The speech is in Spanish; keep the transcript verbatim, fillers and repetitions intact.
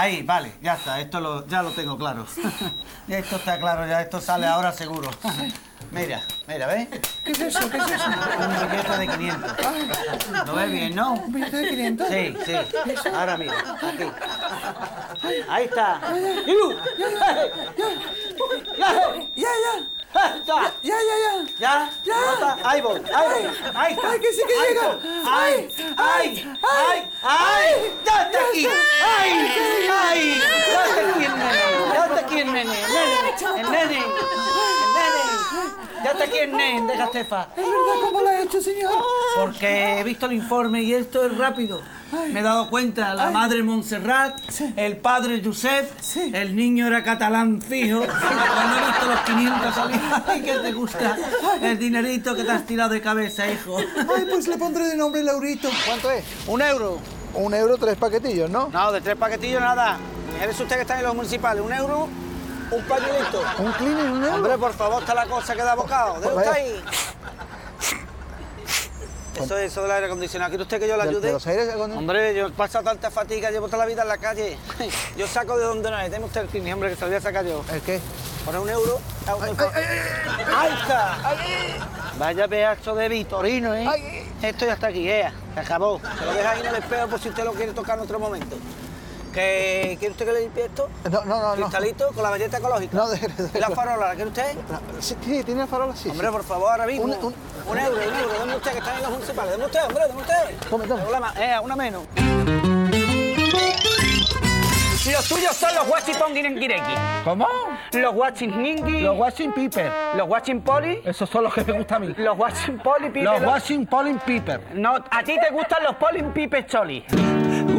Ahí, vale, ya está, esto lo, ya lo tengo claro. Sí. Esto está claro, ya esto sale ahora seguro. Mira, mira, ¿ves? ¿Qué es eso? ¿Qué es eso? Un billete de quinientos. ¿Lo ves bien, no? ¿Un billete de quinientos? Sí, sí. Ahora mira, aquí. Ahí está. Ya, ya. Ya, Ya, ya, ya. ¿Ya? Ya. Ahí voy, ahí voy. Ahí está. Ay, que sí que Ahí llega. está. Ay, ay, ay, ay. Ya está aquí. Ay, ay. Ya está aquí el nene. Ya está aquí el nene. El nene. El nene. El nene. Ya está aquí el nene. Deja, Estefa. ¿Es verdad cómo lo ha hecho, señor? Porque he visto el informe y esto es rápido. Ay. Me he dado cuenta, la Ay. madre Montserrat, Sí. el padre Josep, Sí. el niño era catalán fijo. Cuando he visto los quinientos salir, ay, que te gusta el dinerito que te has tirado de cabeza, hijo. Ay, pues le pondré de nombre Laurito. ¿Cuánto es? Un euro. Un euro, tres paquetillos, ¿no? No, de tres paquetillos nada. ¿Eres usted que está en los municipales? Un euro, un pañuelito. ¿Un cleaner, un euro? Hombre, por favor, está la cosa que da bocado. ¿De usted ahí? Eso es eso del aire acondicionado. ¿Quiere usted que yo le ¿De- ayude? de los aires acondicionados? Hombre, yo he pasado tanta fatiga, llevo toda la vida en la calle. Yo saco de donde no es. Deme usted el cine, hombre, que se lo voy a sacar yo. ¿El qué? Por un euro. ¡Ahí está! Vaya pedazo de Vitorino, ¿eh? Ay. Esto ya está aquí, ¿eh? Se acabó. Se lo deja ahí en el espejo por si usted lo quiere tocar en otro momento. ¿Que, ¿Quiere usted que le limpie esto? No, no, no. no. Cristalito con la belleta ecológica. No, deje, deje. ¿Y la farola, la quiere usted? Sí, sí, tiene la farola, sí. Hombre, sí. por favor, ahora mismo. Un- Un, un- euro, un euro. Deme usted, que está en los municipales. Deme usted, hombre, deme usted. Tome, tome. Problema. Eh, una menos. Los tuyos son los Washington Girengireki. ¿Cómo? Los Washington Los Washing Piper. Los Washington Poli. Esos son los que me gustan a mí. Los Washington Poli Piper. Los Washing Polling Piper. No, a ti te gustan los Polin Piper Choli.